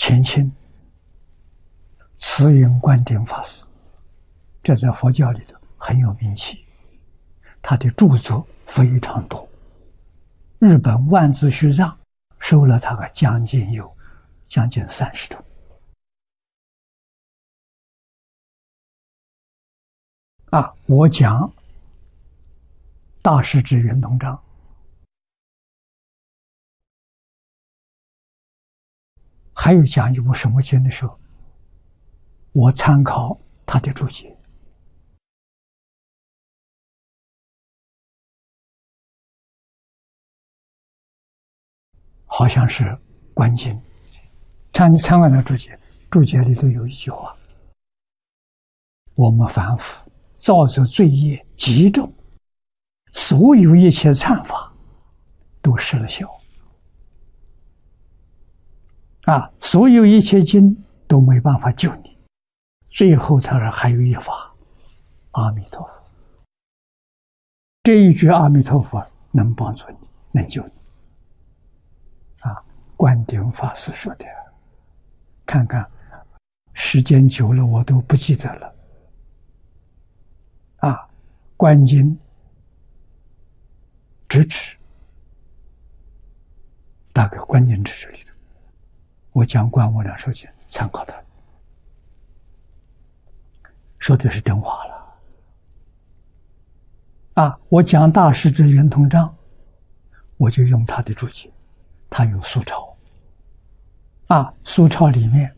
前清慈云观顶法师，这在佛教里头很有名气，他的著作非常多。日本万字虚藏收了他个将近30种。我讲大师之圆通章，还有讲一部什么经的时候，我参考他的注解，好像是观经。参考的注解里头有一句话：我们凡夫造作罪业极重，所有一切忏法都失了效所有一切经都没办法救你。最后他说还有一法，阿弥陀佛。这一句阿弥陀佛能帮助你，能救你观顶法师说的，看看时间久了我都不记得了观经直指，大概观经直指里头，我讲观无量寿经参考他，说的是真话了我讲大师之圆通章，我就用他的注解，他有苏钞苏钞里面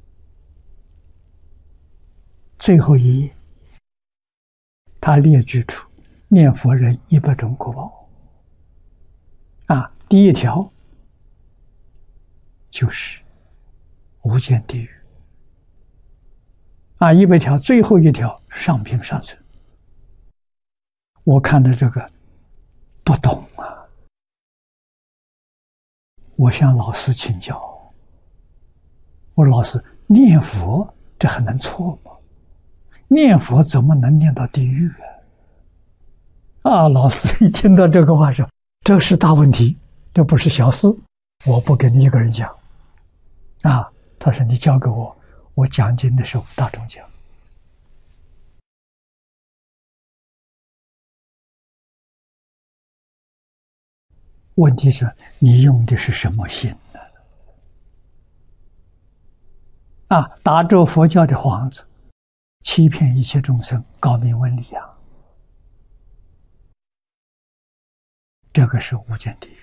最后一页，他列举出念佛人100种果报第一条就是无间地狱100条，最后一条上品上乘。我看到这个不懂我向老师请教，我说老师，念佛这还能错吗？念佛怎么能念到地狱老师一听到这个话说，这是大问题，这不是小事，我不跟你一个人讲他说你交给我，我讲经的时候大众讲。问题是你用的是什么心打着佛教的幌子，欺骗一切众生，高明问理这个是无间地狱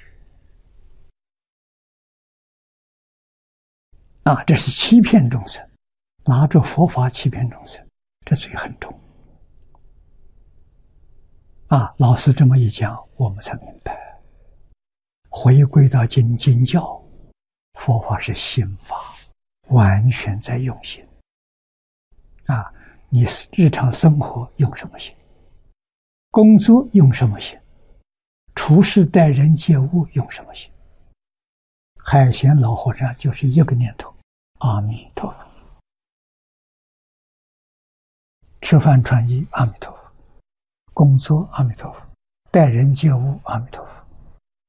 这是欺骗众生，拿着佛法欺骗众生，这罪很重老师这么一讲，我们才明白，回归到经教，佛法是心法，完全在用心你日常生活用什么心，工作用什么心，处事待人接物用什么心。海贤老和尚就是一个念头，阿弥陀佛。吃饭穿衣阿弥陀佛，工作阿弥陀佛，待人接物阿弥陀佛。